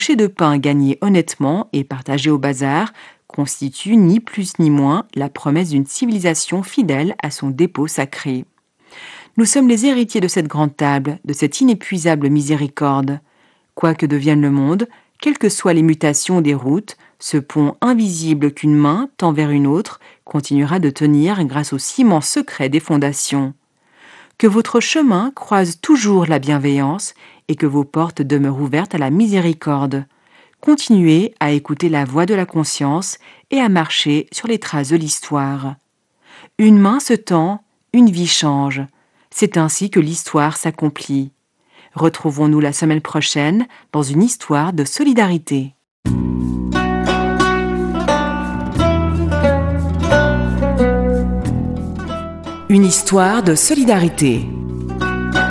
de pain gagné honnêtement et partagé au bazar constitue ni plus ni moins la promesse d'une civilisation fidèle à son dépôt sacré. Nous sommes les héritiers de cette grande table, de cette inépuisable miséricorde. Quoi que devienne le monde, quelles que soient les mutations des routes, ce pont invisible qu'une main tend vers une autre continuera de tenir grâce au ciment secret des fondations. Que votre chemin croise toujours la bienveillance et que vos portes demeurent ouvertes à la miséricorde. Continuez à écouter la voix de la conscience et à marcher sur les traces de l'histoire. Une main se tend, une vie change. C'est ainsi que l'histoire s'accomplit. Retrouvons-nous la semaine prochaine dans une histoire de solidarité. Une histoire de solidarité.